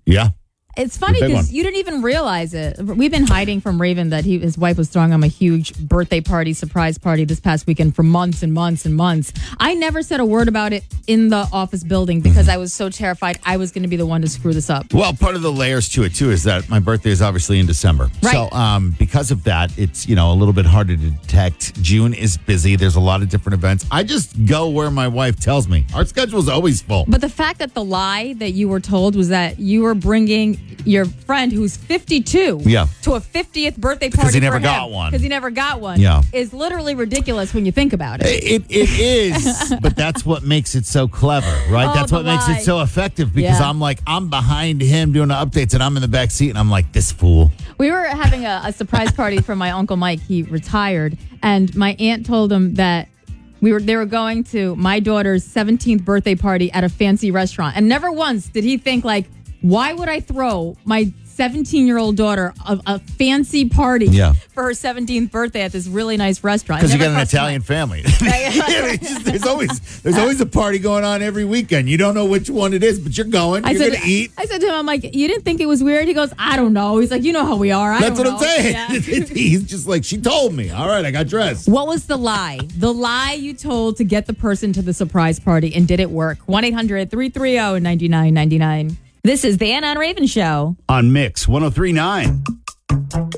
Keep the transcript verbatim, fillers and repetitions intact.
Yeah. It's funny because you didn't even realize it. We've been hiding from Raven that he, his wife was throwing him a huge birthday party, surprise party this past weekend for months and months and months. I never said a word about it in the office building because I was so terrified I was going to be the one to screw this up. Well, part of the layers to it, too, is that my birthday is obviously in December. Right. So um, because of that, it's, you know, a little bit harder to detect. June is busy. There's a lot of different events. I just go where my wife tells me. Our schedule is always full. But the fact that the lie that you were told was that you were bringing your friend who's fifty-two yeah. to a fiftieth birthday party because he never for got him, one. Because he never got one. Yeah. Is literally ridiculous when you think about it. It, it is, but that's what makes it so clever, right? Oh, that's what the makes lie. it so effective because Yeah. I'm like, I'm behind him doing the updates and I'm in the back seat and I'm like, this fool. We were having a, a surprise party for my Uncle Mike. He retired, and my aunt told him that we were they were going to my daughter's seventeenth birthday party at a fancy restaurant. And never once did he think, like, why would I throw my seventeen-year-old daughter a, a fancy party Yeah. for her seventeenth birthday at this really nice restaurant? Because you Never got an crossed my Italian mind. family. Yeah, it's just- there's always there's always a party going on every weekend. You don't know which one it is, but you're going. I you're said, going to eat. I said to him, I'm like, you didn't think it was weird? He goes, I don't know. He's like, you know how we are. I That's don't what know. I'm saying. Yeah. He's just like, she told me. All right, I got dressed. What was the lie? The lie you told to get the person to the surprise party, and did it work? one eight hundred three three zero nine nine nine nine. This is the Anna and Raven Show. On Mix one oh three point nine.